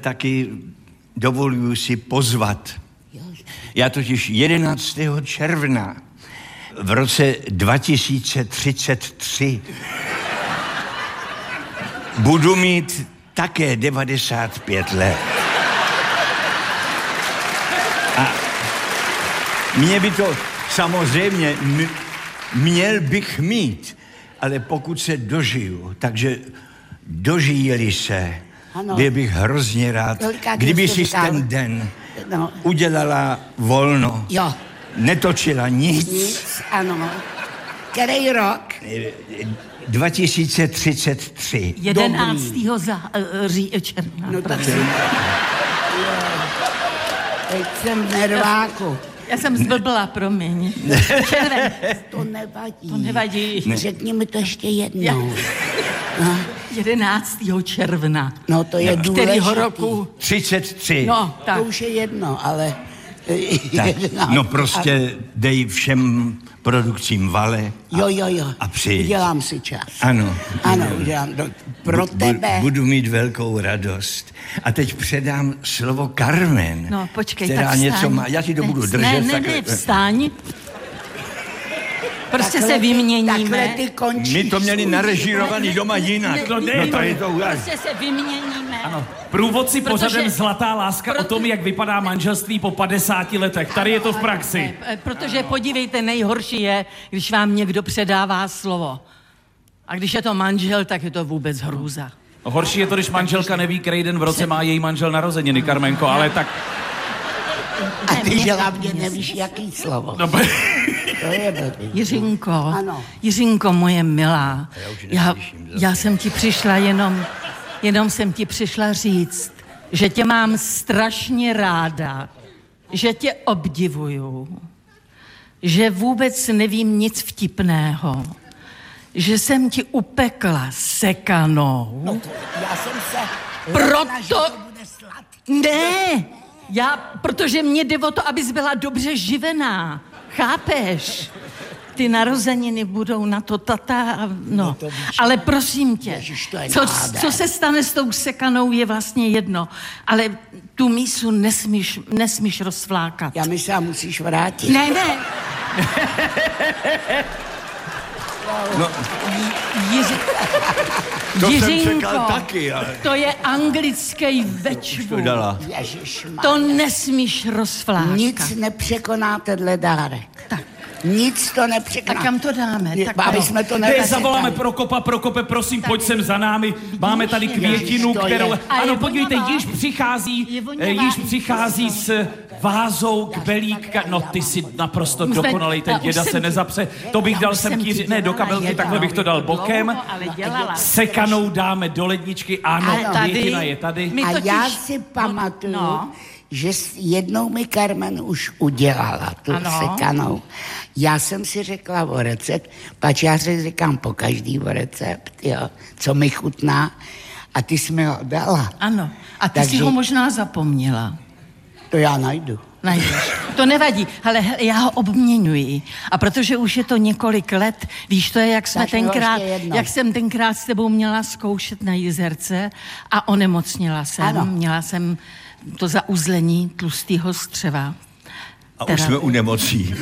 taky dovoluju si pozvat. Já totiž 11. června v roce 2033 budu mít také 95 let. A mě by to samozřejmě měl bych mít, ale pokud se dožiju, takže dožijeli se, byl bych hrozně rád, kdyby si ten den udělala volno. Jo. Netočila nic. Nic, ano. Který rok? 2033. 11. června. No tak teď jsem v nerváku. Já jsem zblbla, promiň. Červen. To nevadí. To nevadí. Řekni mi to ještě jednou. 11. června. No to je důležitý. Kterýho roku? 33. No, tak. To už je jedno, ale... Tak, no prostě dej všem produkcím vale. Jo. A přijď. Udělám si čas. Ano. Ano, udělám. Pro tebe. Budu mít velkou radost. A teď předám slovo Carmen. No, počkej, která tak něco vstaň. má. Já ti to budu držet. Ne, vstaň. Prostě takhle se vyměníme. Takhle ty končíš. My to měli narežírovaný doma jinak. Ne, No to je to prostě se vyměníme. Ano. Průvodci pořadem Zlatá láska o tom, jak vypadá manželství po 50 letech. Tady je to v praxi. Protože podívejte, nejhorší je, když vám někdo předává slovo. A když je to manžel, tak je to vůbec hrůza. No, horší je to, když manželka neví, který den v roce má její manžel narozeniny, Karmenko, ale tak... A ty hlavně nevíš, jaký slovo. No, To je blbý. Jiřinko, Ano. Jiřinko, moje milá, já jsem ti přišla jenom jsem ti přišla říct, že tě mám strašně ráda, že tě obdivuju, že vůbec nevím nic vtipného, že jsem ti upekla sekanou. No to, já jsem se... Proto... že to bude sladký. Ne, protože mě jde o to, abys byla dobře živená. Chápeš? Ty narozeniny budou na to tata, no. Ale prosím tě, Ježiš, to je co se stane s tou sekanou, je vlastně jedno. Ale tu mísu nesmíš rozflákat. Já myslím, musíš vrátit. Ne. No, to jsem čekal taky, ale... To je anglický večvu. To nesmíš rozflákat. Nic nepřekoná tenhle dárek. Tak. Nic to nepřekoná. A kam to dáme? Aby jsme to zavoláme Prokope, prosím, pojď sem za námi. Máme tady květinu, kterou... Ano, podívejte, již přichází s vázou kbelíka. No, ty jsi naprosto dokonalej, ten děda se nezapře. To bych dal sem kýři... Ne, do kabelky, takhle bych to dal bokem. Sekanou dáme do ledničky. Ano, květina je tady. A já si pamatuju, že jednou mi Carmen už udělala tu sekanou. Já jsem si řekla o recept, pač já si říkám po každý o recept, jo, co mi chutná, a ty jsi mi ho dala. Ano, a ty si ho možná zapomněla. To já najdu. Najdeš. To nevadí, ale já ho obměňuji. A protože už je to několik let, víš, to je, jak jsem tenkrát s tebou měla zkoušet na Jizerce a onemocnila jsem. Ano. Měla jsem to zauzlení tlustého střeva. A už jsme u nemocí.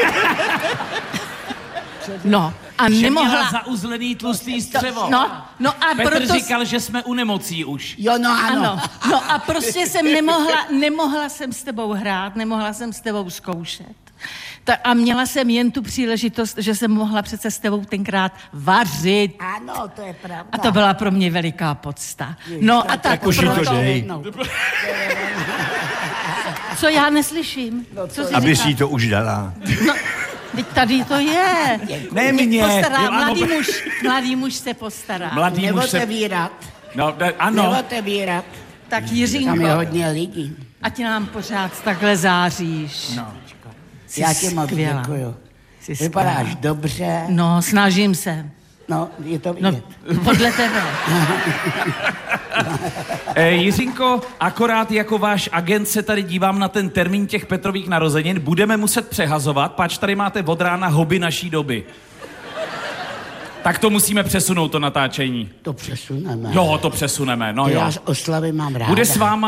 A nemohla... Měla zauzlený tlustý střevo. No a Petr říkal, že jsme u nemocí už. Jo, ano. No a prostě jsem nemohla jsem s tebou hrát, nemohla jsem s tebou zkoušet. A měla jsem jen tu příležitost, že jsem mohla přece s tebou tenkrát vařit. Ano, to je pravda. A to byla pro mě veliká podsta. No a tak proto... Co já neslyším? Aby si to už dala. No, teď tady to je. Ne mě. Mladý muž se postará. Neotevírat. No, ano. Neotevírat. Tak Jiřinko. Tam je hodně lidí. Ať nám pořád takhle záříš. No. Já ti moc děkuju. Vypadáš dobře. No, snažím se. No, je to vidět. No, podle tebe. Jiřinko, akorát jako váš agent se tady dívám na ten termín těch Petrových narozenin. Budeme muset přehazovat, pač tady máte od rána hobby naší doby. Tak to musíme přesunout, to natáčení. To přesuneme. Jo, to přesuneme, no jo. Já oslavy mám ráda. Bude s váma